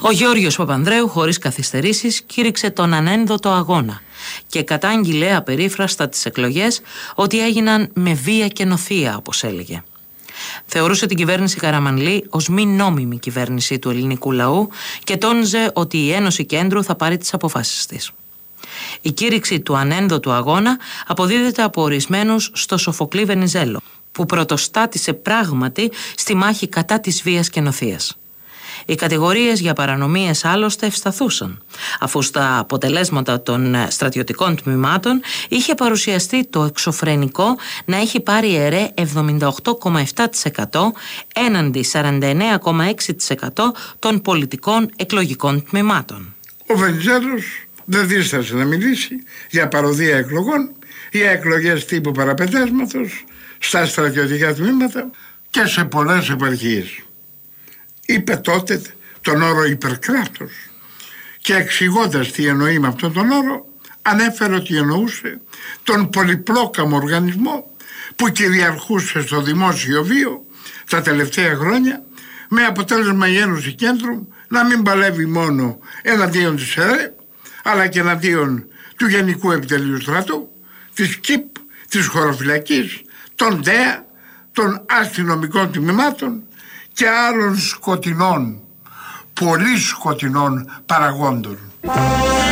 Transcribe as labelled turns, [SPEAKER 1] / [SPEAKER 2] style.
[SPEAKER 1] Ο Γεώργιος Παπανδρέου, χωρίς καθυστερήσεις, κήρυξε τον ανένδοτο αγώνα και κατάγγειλε απερίφραστα τις εκλογές ότι έγιναν με βία και νοθεία, όπως έλεγε. Θεωρούσε την κυβέρνηση Καραμανλή ως μη νόμιμη κυβέρνηση του ελληνικού λαού και τόνιζε ότι η Ένωση Κέντρου θα πάρει τις αποφάσεις της. Η κήρυξη του ανένδοτου αγώνα αποδίδεται από ορισμένους στο Σοφοκλή Βενιζέλο, που πρωτοστάτησε πράγματι στη μάχη κατά της βίας και νοθείας. Οι κατηγορίες για παρανομίες άλλωστε ευσταθούσαν, αφού στα αποτελέσματα των στρατιωτικών τμήματων είχε παρουσιαστεί το εξωφρενικό να έχει πάρει αιρέ 78,7% έναντι 49,6% των πολιτικών εκλογικών τμήματων.
[SPEAKER 2] Ο Βενιζέλος δεν δίστασε να μιλήσει για παροδία εκλογών, για εκλογές τύπου παραπετάσματος στα στρατιωτικά τμήματα και σε πολλές επαρχίες. Είπε τότε τον όρο υπερκράτος και εξηγώντας τι εννοεί με αυτόν τον όρο, ανέφερε ότι εννοούσε τον πολυπλόκαμο οργανισμό που κυριαρχούσε στο δημόσιο βίο τα τελευταία χρόνια, με αποτέλεσμα η Ένωση Κέντρου να μην παλεύει μόνο εναντίον της ΕΡΕ, αλλά και εναντίον του Γενικού Επιτελείου Στρατού, της ΚΙΠ, της χωροφυλακής, των ΔΕΑ, των αστυνομικών τμήματων και άλλων σκοτεινών, πολύ σκοτεινών παραγόντων.